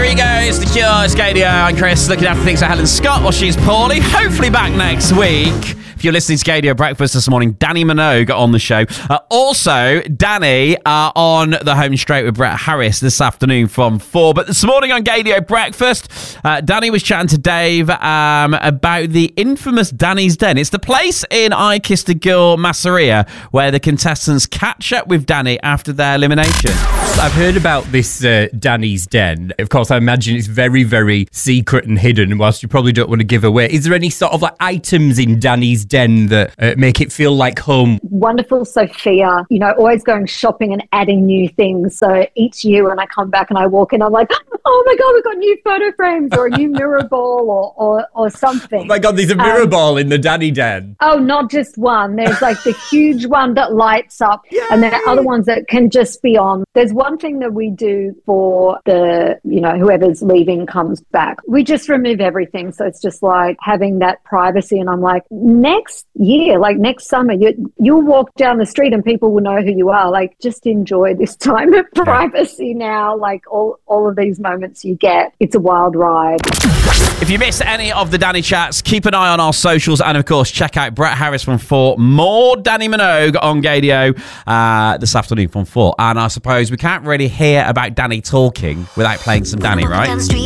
he goes, The Cure, Scadio. I'm Chris, looking after things for Helen Scott while she's poorly. Hopefully back next week. If you're listening to Scadio Breakfast this morning, Danny Minogue on the show. Also, Danny on the home straight with Brett Harris this afternoon from 4. But this morning on Scadio Breakfast, Danny was chatting to Dave about the infamous Danny's Den. It's the place in I Kissed a Girl Masseria where the contestants catch up with Danny after their elimination. I've heard about this Danny's Den. Of course, I imagine it's very, very secret and hidden, whilst you probably don't want to give away. Is there any sort of like items in Danny's Den that make it feel like home? Wonderful Sophia, always going shopping and adding new things. So each year when I come back and I walk in, I'm like, oh my God, we've got new photo frames or a new mirror ball or something. Oh my God, there's a mirror ball in the Danny Den. Oh, not just one. There's like the huge one that lights up. Yay! And there are other ones that can just be on. There's one thing that we do for the, whoever's leaving comes back. We just remove everything. So it's just like having that privacy. And I'm like, next year, like next summer, you'll walk down the street and people will know who you are. Like, just enjoy this time of privacy now. Like all of these moments you get. It's a wild ride. If you missed any of the Danny chats, keep an eye on our socials and, of course, check out Brett Harris from 4. More Danny Minogue on Gadio this afternoon from 4. And I suppose we can't really hear about Danny talking without playing some Danny, right?